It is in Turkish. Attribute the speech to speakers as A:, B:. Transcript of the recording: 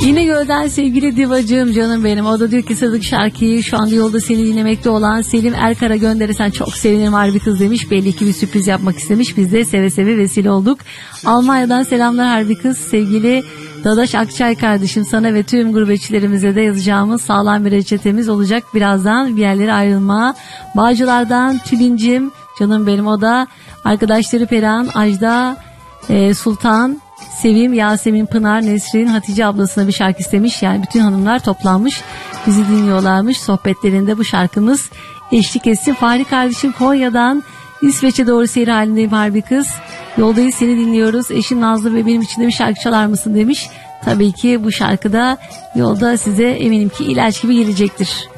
A: İnegöl'den sevgili Divacığım, canım benim. O da diyor ki sıradaki şarkıyı şu anda yolda seni dinlemekte olan Selim Erkar'a gönderirsen çok sevinirim, harbi kız demiş. Belli ki bir sürpriz yapmak istemiş. Biz de seve seve vesile olduk. Almanya'dan selamlar harbi kız. Sevgili Dadaş Akçay kardeşim, sana ve tüm gurbetçilerimize de yazacağımız sağlam bir reçetemiz olacak birazdan, bir yerlere ayrılma. Bağcılar'dan Tülincim, canım benim, o da arkadaşları Perihan, Ajda, Sultan, Sevim, Yasemin, Pınar, Nesrin, Hatice ablasına bir şarkı istemiş. Yani bütün hanımlar toplanmış, bizi dinliyorlarmış. Sohbetlerinde bu şarkımız eşlik etsin. Fahri kardeşim Konya'dan, İsveç'e doğru seyir halindeyim harbi kız. Yoldayız, seni dinliyoruz. Eşim Nazlı ve benim için de bir şarkı çalar mısın demiş. Tabii ki bu şarkıda yolda size eminim ki ilaç gibi gelecektir.